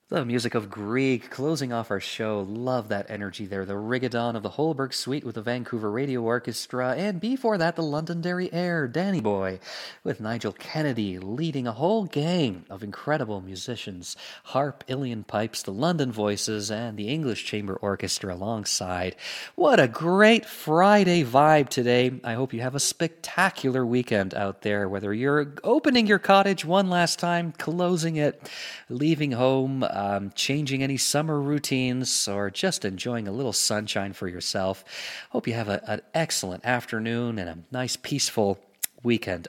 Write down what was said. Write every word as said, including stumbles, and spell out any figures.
The music of Grieg closing off our show. Love that energy there. The Rigodon of the Holberg Suite with the Vancouver Radio Orchestra. And before that, the Londonderry Air, Danny Boy, with Nigel Kennedy leading a whole gang of incredible musicians. Harp, Ilian Pipes, the London Voices, and the English Chamber Orchestra alongside. What a great Friday vibe today. I hope you have a spectacular weekend out there, whether you're opening your cottage one last time, closing it, leaving home, Um, changing any summer routines, or just enjoying a little sunshine for yourself. Hope you have a, an excellent afternoon and a nice, peaceful weekend